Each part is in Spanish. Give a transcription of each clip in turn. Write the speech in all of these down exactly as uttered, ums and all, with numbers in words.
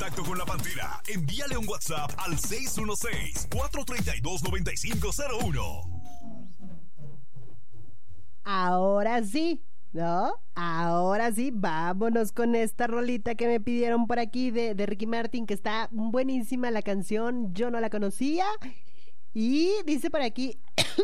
contacto con la Pantera, envíale un WhatsApp al seis uno seis, cuatro tres dos, nueve cinco cero uno. Ahora sí, ¿no? Ahora sí, vámonos con esta rolita que me pidieron por aquí de, de Ricky Martin, que está buenísima la canción, yo no la conocía. Y dice por aquí,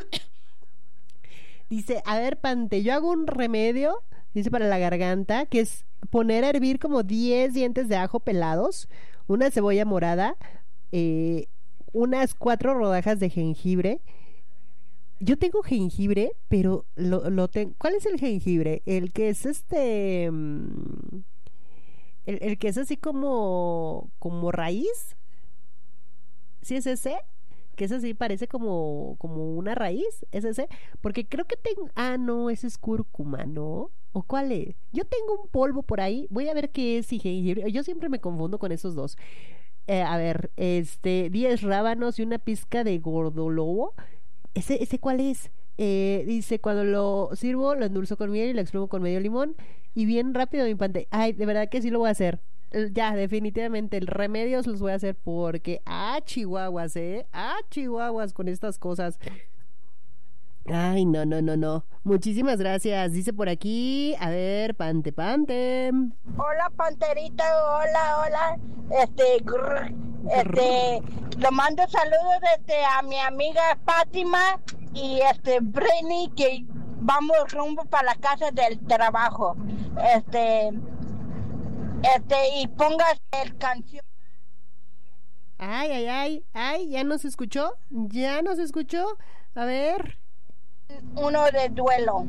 dice, a ver, Pante, yo hago un remedio, dice para la garganta, que es poner a hervir como diez dientes de ajo pelados, una cebolla morada, eh, unas cuatro rodajas de jengibre. Yo tengo jengibre, pero lo, lo tengo. ¿Cuál es el jengibre? El que es este. mm, El, el que es así como. Como raíz. ¿Sí es ese? Que es así, parece como. Como una raíz. ¿Es ese? Porque creo que tengo. Ah, no, ese es cúrcuma, ¿no? ¿O cuál es? Yo tengo un polvo por ahí. Voy a ver qué es y jengibre. Yo siempre me confundo con esos dos. Eh, a ver, este. diez rábanos y una pizca de gordolobo. ¿Ese, ese cuál es? Eh, dice, cuando lo sirvo, lo endulzo con miel y lo exprimo con medio limón. Y bien rápido mi pante. Ay, de verdad que sí lo voy a hacer. Eh, Ya, definitivamente, el remedios los voy a hacer porque, ah, chihuahuas, ¿eh? Ah, chihuahuas con estas cosas. Ay, no, no, no, no. Muchísimas gracias. Dice por aquí, a ver, pante, pante. Hola, Panterita, hola, hola. Este, grr, este, le mando saludos este, a mi amiga Fátima y este, Brenny, que vamos rumbo para la casa del trabajo. Este, este, y pongas el canción. Ay, ay, ay, ay, ¿ya nos escuchó? ¿Ya nos escuchó? A ver. Uno de duelo.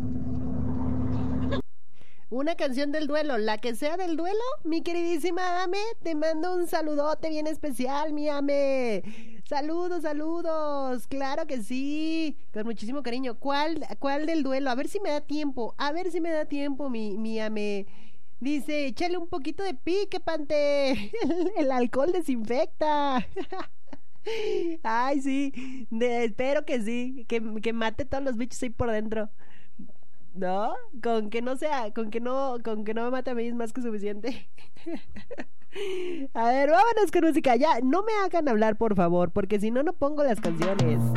Una canción del duelo, la que sea del duelo, mi queridísima Ame, te mando un saludote bien especial, mi Ame. Saludos, saludos, claro que sí, con muchísimo cariño. ¿Cuál, cuál del duelo? A ver si me da tiempo, a ver si me da tiempo, mi, mi Ame. Dice, échale un poquito de pique, Pante, el, el alcohol desinfecta. Ay, sí, de- espero que sí, que, que mate todos los bichos ahí por dentro. ¿No? Con que no sea, con que no, con que no me mate a mí es más que suficiente. A ver, vámonos con música. Ya, no me hagan hablar, por favor, porque si no, no pongo las canciones.